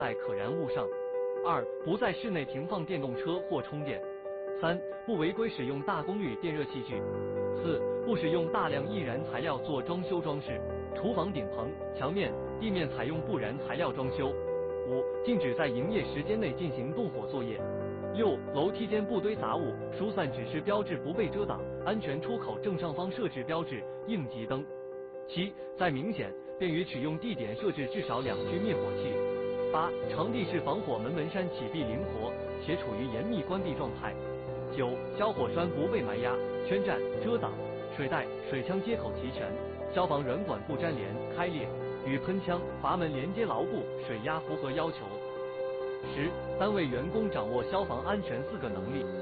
在可燃物上。2. 不在室内停放电动车或充电。3. 不违规使用大功率电热器具。4. 不使用大量易燃材料做装修装饰，厨房顶棚、墙面、地面采用不燃材料装修。5. 禁止在营业时间内进行动火作业。6. 楼梯间不堆杂物，疏散指示标志不被遮挡，安全出口正上方设置标志、应急灯。7. 在明显、便于取用地点设置至少2具灭火器。8. 场地是防火门扇启闭灵活，且处于严密关闭状态。9. 消火栓不被埋压、圈占、遮挡，水带、水枪接口齐全，消防软管不粘连、开裂，与喷枪、阀门连接牢固，水压符合要求。10. 单位员工掌握消防安全4个能力。